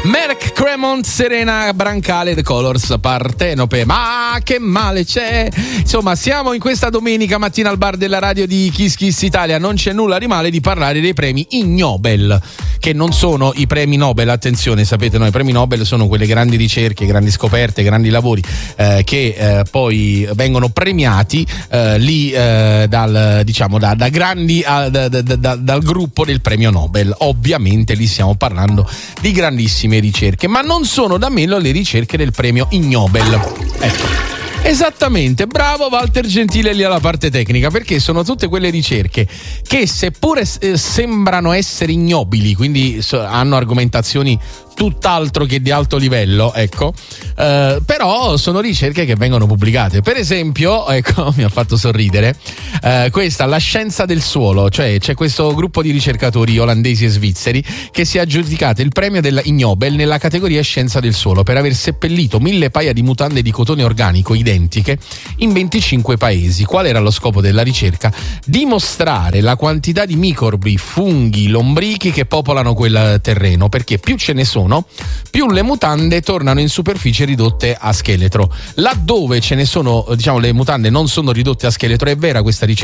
Merck, Cremont, Serena Brancale, The Colors, Partenope. Ma che male c'è? Insomma, siamo in questa domenica mattina al bar della radio di Kiss Kiss Italia. Non c'è nulla di male di parlare dei premi Ig Nobel, che non sono i premi Nobel, attenzione, sapete, no, i premi Nobel sono quelle grandi ricerche, grandi scoperte, grandi lavori che poi vengono premiati lì dal grandi dal gruppo del premio Nobel. Ovviamente lì stiamo parlando di grandissime ricerche, ma non sono da meno le ricerche del premio Ig Nobel. Ecco. Esattamente, bravo Walter Gentile lì alla parte tecnica, perché sono tutte quelle ricerche che seppure sembrano essere ignobili, quindi hanno argomentazioni tutt'altro che di alto livello, ecco, però sono ricerche che vengono pubblicate. Per esempio, ecco, mi ha fatto sorridere questa, la scienza del suolo, cioè c'è questo gruppo di ricercatori olandesi e svizzeri che si è aggiudicato il premio della Ig Nobel nella categoria scienza del suolo per aver seppellito 1000 paia di mutande di cotone organico identiche in 25 paesi. Qual era lo scopo della ricerca? Dimostrare la quantità di microbi, funghi, lombrichi che popolano quel terreno, perché più ce ne sono, più le mutande tornano in superficie ridotte a scheletro. Laddove ce ne sono, diciamo, le mutande non sono ridotte a scheletro, è vera questa ricerca